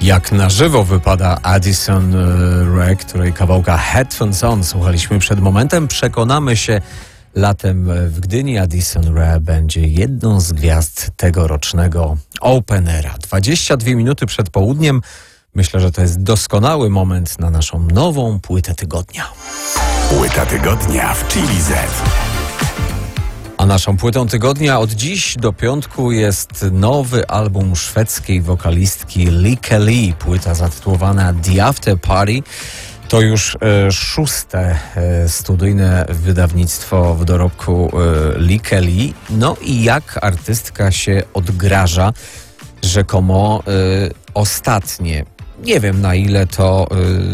Jak na żywo wypada Addison Rae, której kawałka Headphones On słuchaliśmy przed momentem. Przekonamy się latem w Gdyni. Addison Rae będzie jedną z gwiazd tegorocznego Openera. 22 minuty przed południem. Myślę, że to jest doskonały moment na naszą nową płytę tygodnia. Płyta tygodnia w Chili Z. A naszą płytą tygodnia od dziś do piątku jest nowy album szwedzkiej wokalistki Lee Kelly. Płyta zatytułowana The After Party. To już szóste studyjne wydawnictwo w dorobku Lee Kelly. No i jak artystka się odgraża, rzekomo ostatnie. Nie wiem, na ile to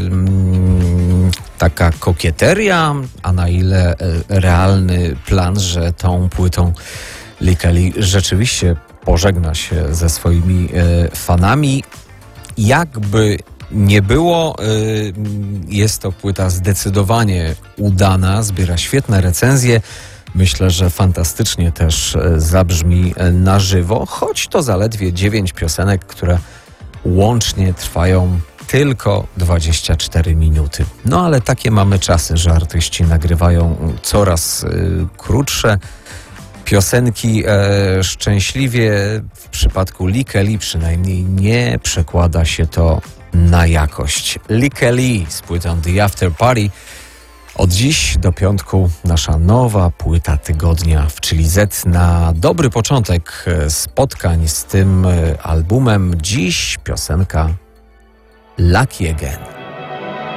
taka kokieteria, a na ile realny plan, że tą płytą Lee Kelly rzeczywiście pożegna się ze swoimi fanami. Jakby nie było, jest to płyta zdecydowanie udana, zbiera świetne recenzje. Myślę, że fantastycznie też zabrzmi na żywo, choć to zaledwie 9 piosenek, które łącznie trwają tylko 24 minuty. No ale takie mamy czasy, że artyści nagrywają coraz krótsze piosenki. Szczęśliwie w przypadku Lee Kelly przynajmniej nie przekłada się to na jakość. Lee Kelly z płytą The After Party. Od dziś do piątku nasza nowa płyta tygodnia w Chili Z. Na dobry początek spotkań z tym albumem dziś piosenka Lucky Again.